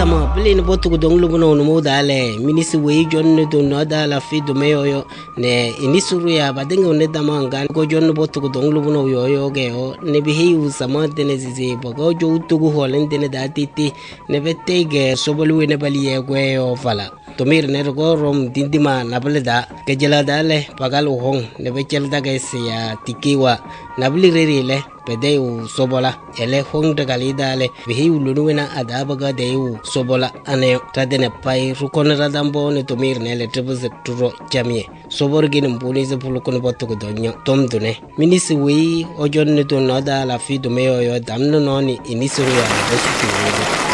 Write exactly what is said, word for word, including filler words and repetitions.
tama bili ni botu ko donglu bono no modale minisi we jonne do no dala fi do meyo ne inisuru ya badenga ne dama ngan ko jonne botu ko donglu bono yo yo ge o ne bi hiu sama dene zizi bogo jo utugu holen dene datiti ne betege sobolu ne bali ye gwe o fala tomir ne go rom dindima nableda ke jela dale pagal hong ne bechel daga sia tikiwa nabli rerile pedeu sobola ele hong daga lidale bihi ulunuena adabaga deu sobola ane tadene pai rukon radambo ne tomir ne le tebze turo jamie sobor gin mbuni ze pulukon botu ko donyo tom dune minisi wi ojon ne to nada la fi do meyo yo damno noni inisuru ya